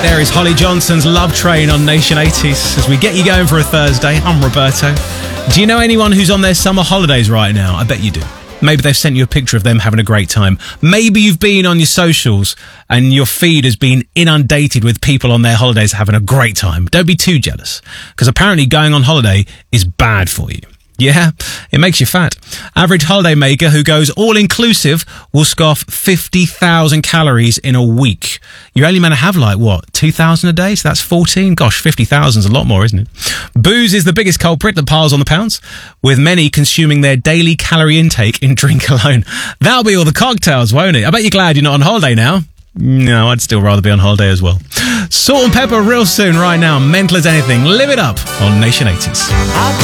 there is Holly Johnson's Love Train on Nation 80s as we get you going for a Thursday. I'm Roberto. Do you know anyone who's on their summer holidays right now? I bet you do. Maybe they've sent you a picture of them having a great time. Maybe you've been on your socials and your feed has been inundated with people on their holidays having a great time. Don't be too jealous, because apparently going on holiday is bad for you. Yeah, it makes you fat. Average holiday maker who goes all-inclusive will scoff 50,000 calories in a week. You're only meant to have, 2,000 a day? So that's 14? Gosh, 50,000 is a lot more, isn't it? Booze is the biggest culprit that piles on the pounds, with many consuming their daily calorie intake in drink alone. That'll be all the cocktails, won't it? I bet you're glad you're not on holiday now. No, I'd still rather be on holiday as well. Salt and Pepper real soon right now. Mental as anything. Live it up on Nation 80s.